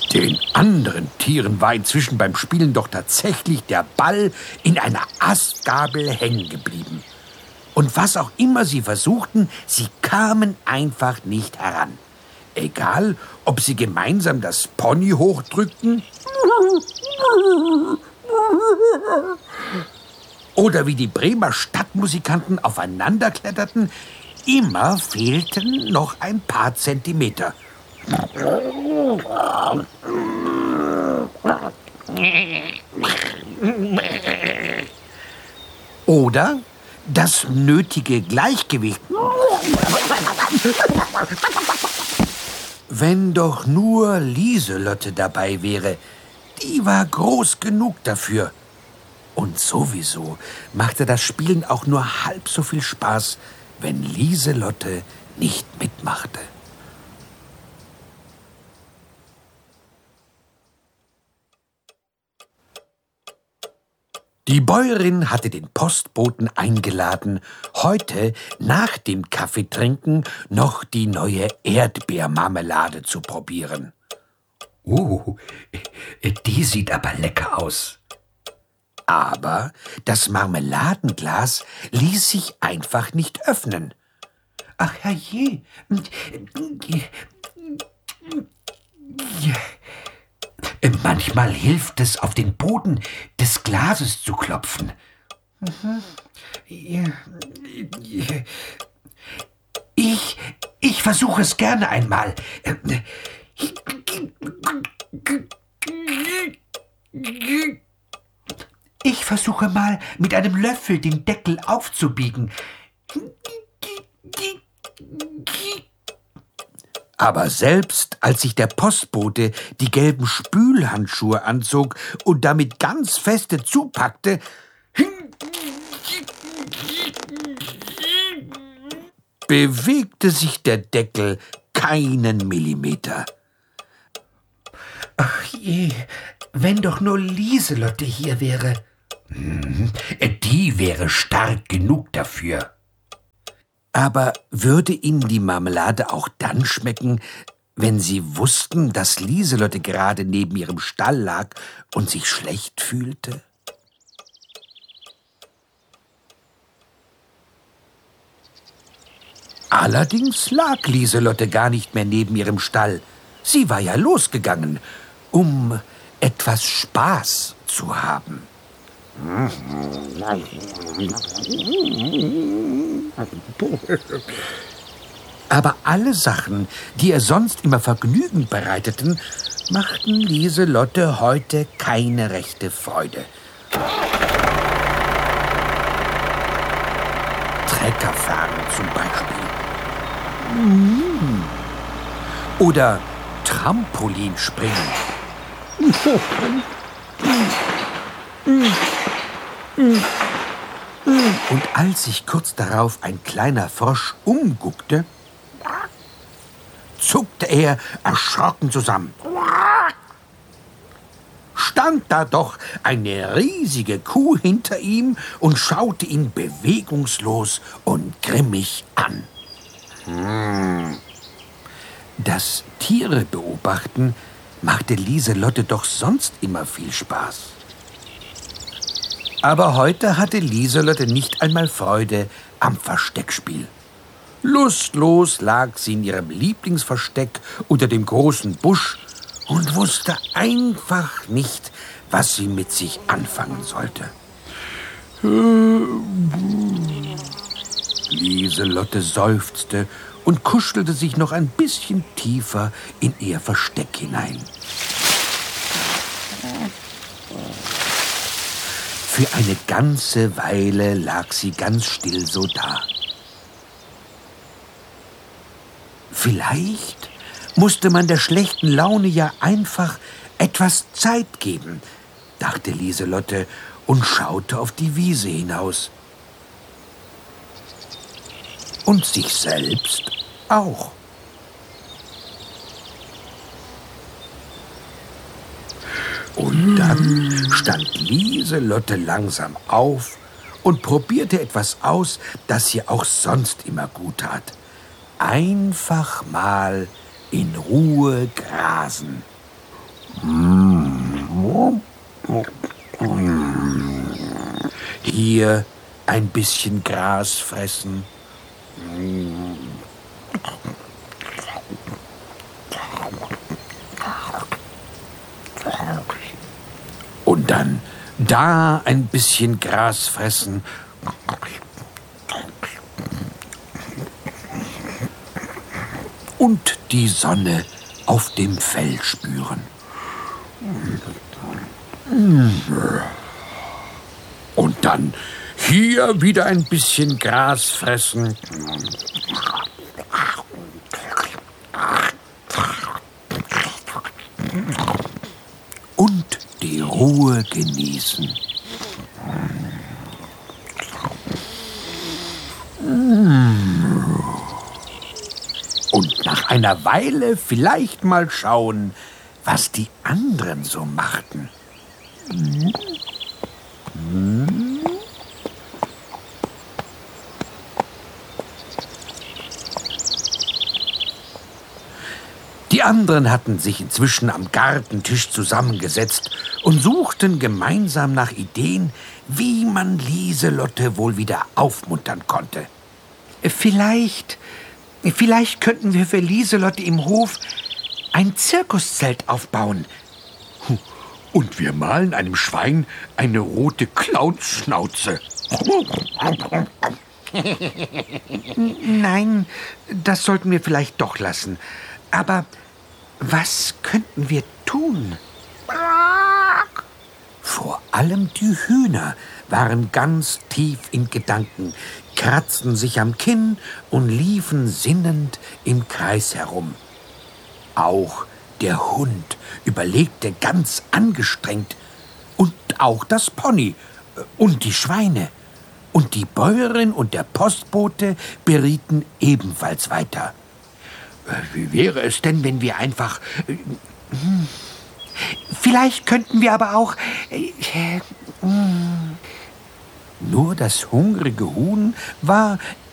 Den anderen Tieren war inzwischen beim Spielen doch tatsächlich der Ball in einer Astgabel hängen geblieben. Und was auch immer sie versuchten, sie kamen einfach nicht heran. Egal, ob sie gemeinsam das Pony hochdrückten oder wie die Bremer Stadtmusikanten aufeinander kletterten, immer fehlten noch ein paar Zentimeter. Oder das nötige Gleichgewicht. Wenn doch nur Lieselotte dabei wäre, die war groß genug dafür. Und sowieso machte das Spielen auch nur halb so viel Spaß, wenn Lieselotte nicht mitmachte. Die Bäuerin hatte den Postboten eingeladen, heute nach dem Kaffeetrinken noch die neue Erdbeermarmelade zu probieren. Die sieht aber lecker aus. Aber das Marmeladenglas ließ sich einfach nicht öffnen. Ach herrje. Manchmal hilft es, auf den Boden des Glases zu klopfen. Ich versuche es gerne einmal. Ich versuche mal, mit einem Löffel den Deckel aufzubiegen. Aber selbst als sich der Postbote die gelben Spülhandschuhe anzog und damit ganz feste zupackte, bewegte sich der Deckel keinen Millimeter. Ach je, wenn doch nur Lieselotte hier wäre. Die wäre stark genug dafür. Aber würde Ihnen die Marmelade auch dann schmecken, wenn Sie wussten, dass Lieselotte gerade neben ihrem Stall lag und sich schlecht fühlte? Allerdings lag Lieselotte gar nicht mehr neben ihrem Stall. Sie war ja losgegangen, um etwas Spaß zu haben. Aber alle Sachen, die ihr sonst immer Vergnügen bereiteten, machten Lieselotte heute keine rechte Freude. Treckerfahren zum Beispiel. Oder Trampolinspringen. Und als sich kurz darauf ein kleiner Frosch umguckte, zuckte er erschrocken zusammen. Stand da doch eine riesige Kuh hinter ihm und schaute ihn bewegungslos und grimmig an. Das Tiere beobachten machte Lieselotte doch sonst immer viel Spaß. Aber heute hatte Lieselotte nicht einmal Freude am Versteckspiel. Lustlos lag sie in ihrem Lieblingsversteck unter dem großen Busch und wusste einfach nicht, was sie mit sich anfangen sollte. Lieselotte seufzte und kuschelte sich noch ein bisschen tiefer in ihr Versteck hinein. Für eine ganze Weile lag sie ganz still so da. Vielleicht musste man der schlechten Laune ja einfach etwas Zeit geben, dachte Lieselotte und schaute auf die Wiese hinaus. Und sich selbst auch. Und dann stand Lieselotte langsam auf und probierte etwas aus, das ihr auch sonst immer gut tat. Einfach mal in Ruhe grasen. Hier ein bisschen Gras fressen. Und dann da ein bisschen Gras fressen. Und die Sonne auf dem Fell spüren. Und dann hier wieder ein bisschen Gras fressen. Und die Ruhe genießen. Und nach einer Weile vielleicht mal schauen, was die anderen so machten. Die anderen hatten sich inzwischen am Gartentisch zusammengesetzt und suchten gemeinsam nach Ideen, wie man Lieselotte wohl wieder aufmuntern konnte. Vielleicht könnten wir für Lieselotte im Hof ein Zirkuszelt aufbauen. Und wir malen einem Schwein eine rote Clownsschnauze. Nein, das sollten wir vielleicht doch lassen. Aber was könnten wir tun? Vor allem die Hühner waren ganz tief in Gedanken, kratzten sich am Kinn und liefen sinnend im Kreis herum. Auch der Hund überlegte ganz angestrengt. Und auch das Pony und die Schweine. Und die Bäuerin und der Postbote berieten ebenfalls weiter. Wie wäre es denn, wenn wir einfach... Vielleicht könnten wir aber auch... Nur das hungrige Huhn war